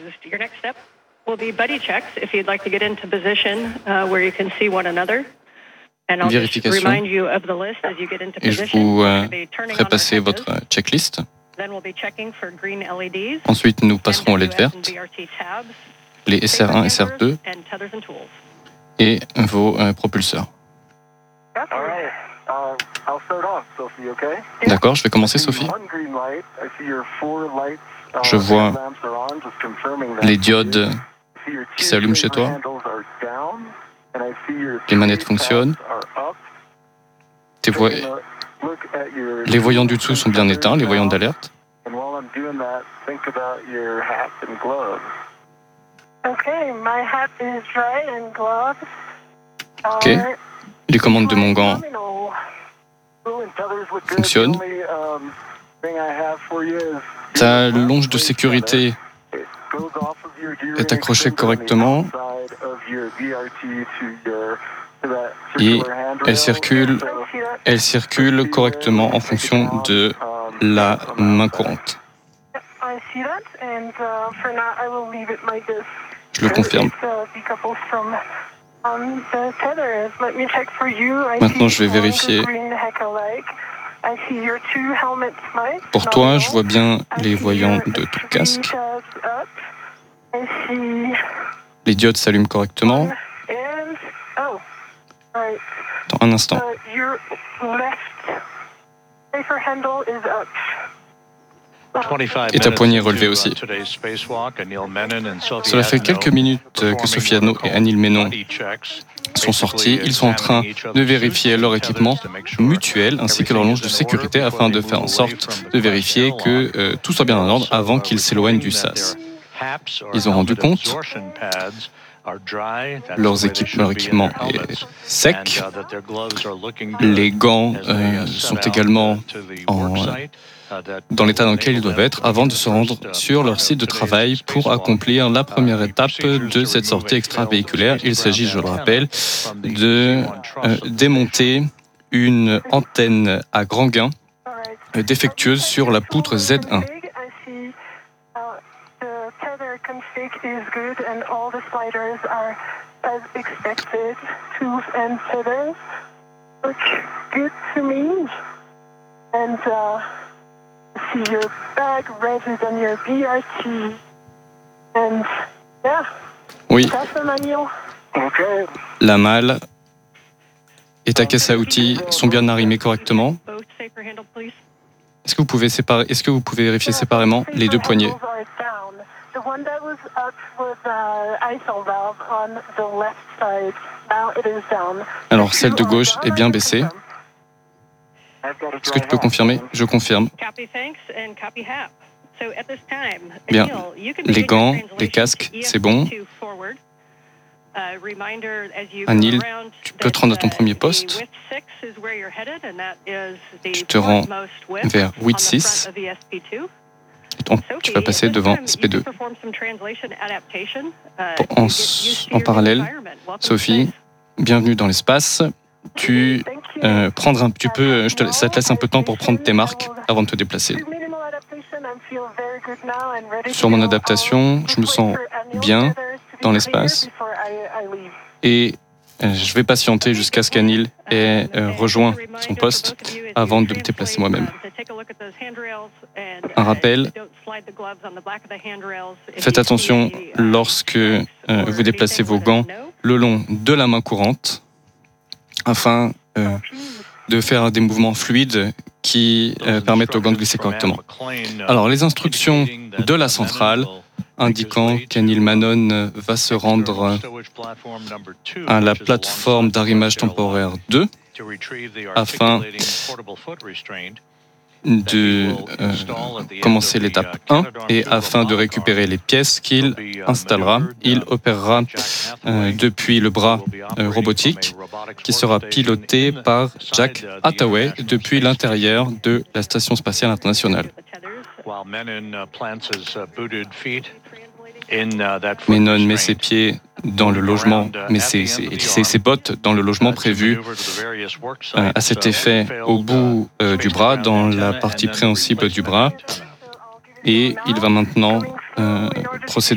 your next step will be buddy checks if you'd like to get into position where you can see one another. And I'll just remind you of the list as you get into Et je position. vous ferai passer votre checklist. Then we'll be checking for green LEDs. Ensuite, nous passerons aux LED vertes, les SR1, SR2 et vos propulseurs. D'accord, je vais commencer, Sophie. Je vois les diodes qui s'allument chez toi. Les manettes fonctionnent. Les voyants du dessous sont bien éteints, les voyants d'alerte. Ok. Les commandes de mon gant fonctionnent. Ta longe de sécurité est accrochée correctement et elle circule correctement en fonction de la main courante. Je le confirme. Maintenant, je vais vérifier. Pour toi, je vois bien les voyants de ton casque. Les diodes s'allument correctement. Dans un instant. Et ta poignée est relevée aussi. Cela fait quelques minutes que Sophie Adno et Anil Menon sont sortis. Ils sont en train de vérifier leur équipement mutuel ainsi que leur longe de sécurité afin de faire en sorte de vérifier que tout soit bien en ordre avant qu'ils s'éloignent du SAS. Ils ont rendu compte leur équipement est sec. Les gants sont également dans l'état dans lequel ils doivent être avant de se rendre sur leur site de travail pour accomplir la première étape de cette sortie extravéhiculaire. Il s'agit, je le rappelle, de démonter une antenne à grand gain défectueuse sur la poutre Z1. See your bag registered on your BRT, and yeah. Oui. That's the manual. Okay. La malle et ta caisse à outils sont bien arrimées correctement. Est-ce que vous pouvez vérifier séparément les deux poignées? Alors, celle de gauche est bien baissée. Est-ce que tu peux confirmer? Je confirme. Bien. Les gants, les casques, c'est bon. Anil, tu peux te rendre à ton premier poste. Tu te rends vers 8-6. Tu vas passer devant SP2. En parallèle, Sophie, bienvenue dans l'espace. Tu prendras un petit peu, ça te laisse un peu de temps pour prendre tes marques avant de te déplacer. Sur mon adaptation, je me sens bien dans l'espace et je vais patienter jusqu'à ce qu'Anil ait rejoint son poste avant de me déplacer moi-même. Un rappel, faites attention lorsque vous déplacez vos gants le long de la main courante afin de faire des mouvements fluides qui permettent aux gants de glisser correctement. Alors, les instructions de la centrale indiquant qu'Anil Menon va se rendre à la plateforme d'arrimage temporaire 2 afin de commencer l'étape 1 et afin de récupérer les pièces qu'il installera. Il opérera depuis le bras robotique qui sera piloté par Jack Hathaway depuis l'intérieur de la Station spatiale internationale. Menon met ses pieds dans le logement, met ses bottes dans le logement prévu à cet effet au bout du bras, dans la partie préhensible du bras. Et il va maintenant procéder